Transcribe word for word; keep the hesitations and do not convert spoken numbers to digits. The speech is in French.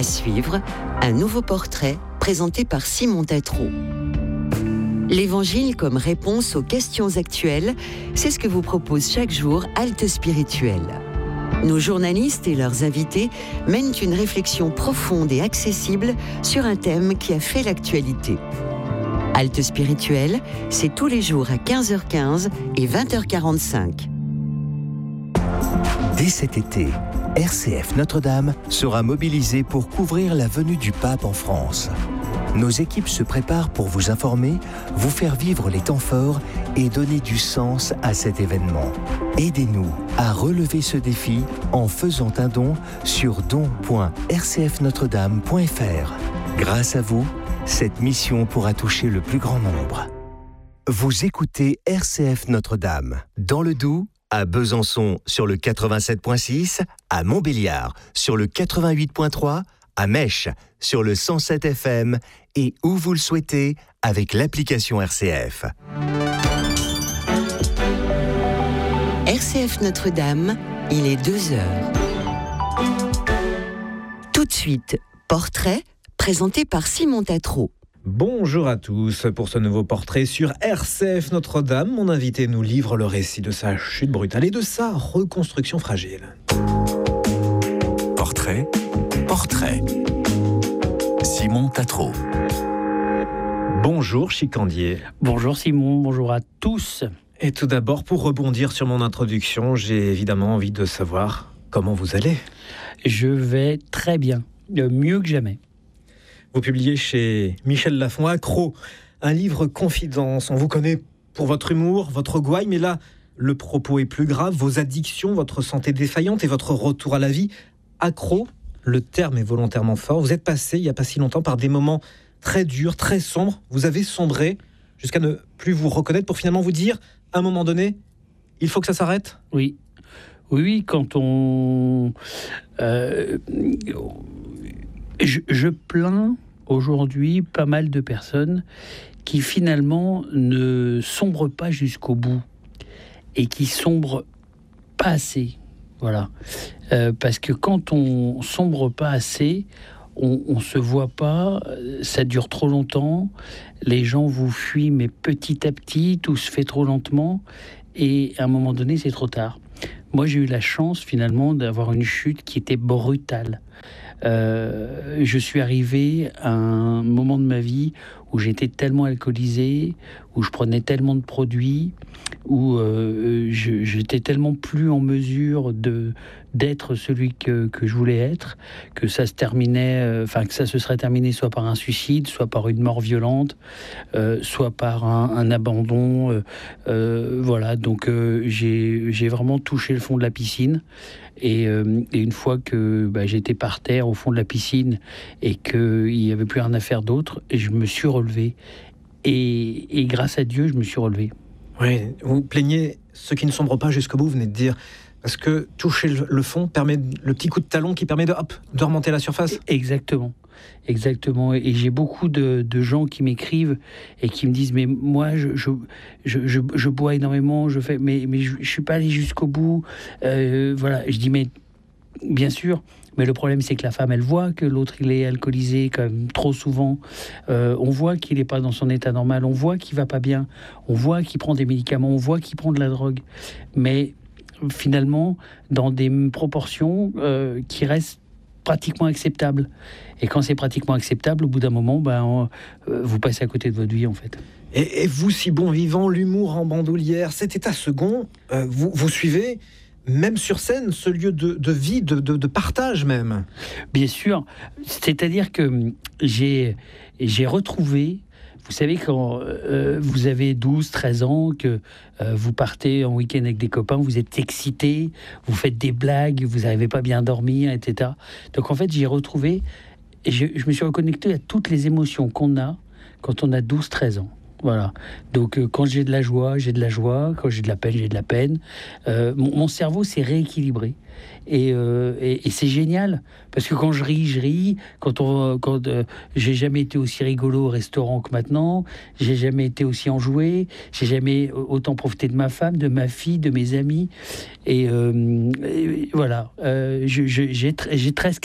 suivre, un nouveau portrait présenté par Simon Tatro. L'Évangile comme réponse aux questions actuelles, c'est ce que vous propose chaque jour Halte Spirituelle. Nos journalistes et leurs invités mènent une réflexion profonde et accessible sur un thème qui a fait l'actualité. Halte Spirituelle, c'est tous les jours à quinze heures quinze et vingt heures quarante-cinq. Dès cet été, R C F Notre-Dame sera mobilisée pour couvrir la venue du pape en France. Nos équipes se préparent pour vous informer, vous faire vivre les temps forts et donner du sens à cet événement. Aidez-nous à relever ce défi en faisant un don sur don point r c f notre dame point f r. Grâce à vous, cette mission pourra toucher le plus grand nombre. Vous écoutez R C F Notre-Dame, dans le Doubs, à Besançon sur le quatre-vingt-sept point six, à Montbéliard sur le quatre-vingt-huit point trois, à Mèche sur le cent sept F M et où vous le souhaitez avec l'application R C F. R C F Notre-Dame, il est deux heures. Tout de suite, portrait présenté par Simon Tatro. Bonjour à tous pour ce nouveau portrait sur R C F Notre-Dame. Mon invité nous livre le récit de sa chute brutale et de sa reconstruction fragile. Portrait, portrait. Simon Tatro. Bonjour Chicandier. Bonjour Simon, bonjour à tous. Et tout d'abord, pour rebondir sur mon introduction, j'ai évidemment envie de savoir comment vous allez. Je vais très bien, mieux que jamais. Vous publiez chez Michel Lafon, Accro, un livre confidence. On vous connaît pour votre humour, votre gouaille, mais là, le propos est plus grave. Vos addictions, votre santé défaillante et votre retour à la vie. Accro, le terme est volontairement fort. Vous êtes passé, il n'y a pas si longtemps, par des moments très durs, très sombres. Vous avez sombré jusqu'à ne plus vous reconnaître pour finalement vous dire, à un moment donné, il faut que ça s'arrête ? Oui, oui, oui, quand on... Euh, je, je plains aujourd'hui pas mal de personnes qui finalement ne sombrent pas jusqu'au bout et qui sombrent pas assez. Voilà. Euh, parce que quand on sombre pas assez, on, on se voit pas, ça dure trop longtemps, les gens vous fuient, mais petit à petit, tout se fait trop lentement, et à un moment donné, c'est trop tard. Moi, j'ai eu la chance, finalement, d'avoir une chute qui était brutale. Euh, je suis arrivé à un moment de ma vie où j'étais tellement alcoolisé, où je prenais tellement de produits, où euh, je, j'étais tellement plus en mesure de d'être celui que, que je voulais être, que ça se terminait, euh, enfin que ça se serait terminé soit par un suicide, soit par une mort violente, euh, soit par un, un abandon. Euh, euh, voilà, donc euh, j'ai, j'ai vraiment touché le fond de la piscine. Et, euh, et une fois que bah, j'étais par terre au fond de la piscine et qu'il n'y avait plus rien à faire d'autre, je me suis relevé. Et, et grâce à Dieu, je me suis relevé. Oui, vous plaignez ceux qui ne sombrent pas jusqu'au bout, vous venez de dire. Parce que toucher le, le fond permet le petit coup de talon qui permet de, hop, de remonter à la surface. Exactement. Exactement, et j'ai beaucoup de, de gens qui m'écrivent et qui me disent mais moi je je, je, je, je bois énormément, je fais mais mais je, je suis pas allé jusqu'au bout, euh, voilà. Je dis mais bien sûr, mais le problème c'est que la femme elle voit que l'autre il est alcoolisé quand même trop souvent, euh, on voit qu'il est pas dans son état normal, on voit qu'il va pas bien, on voit qu'il prend des médicaments, on voit qu'il prend de la drogue, mais finalement dans des proportions euh, qui restent pratiquement acceptable. Et quand c'est pratiquement acceptable, au bout d'un moment, ben, on, euh, vous passez à côté de votre vie, en fait. Et, et vous, si bon vivant, l'humour en bandoulière, cet état second, euh, vous, vous suivez, même sur scène, ce lieu de, de vie, de, de, de partage même. Bien sûr. C'est-à-dire que j'ai, j'ai retrouvé... Vous savez, quand euh, vous avez douze, treize ans, que euh, vous partez en week-end avec des copains, vous êtes excité, vous faites des blagues, vous n'arrivez pas bien dormir, et cetera. Donc en fait, j'ai retrouvé, et je, je me suis reconnecté à toutes les émotions qu'on a quand on a douze, treize ans. Voilà. Donc euh, quand j'ai de la joie, j'ai de la joie. Quand j'ai de la peine, j'ai de la peine. Euh, mon, mon cerveau s'est rééquilibré. Et, euh, et, et c'est génial. Parce que quand je ris, je ris. Quand on, quand, euh, j'ai jamais été aussi rigolo au restaurant que maintenant. J'ai jamais été aussi enjoué. J'ai jamais autant profité de ma femme, de ma fille, de mes amis. Et, euh, et voilà. Euh, je, je, j'ai, j'ai treize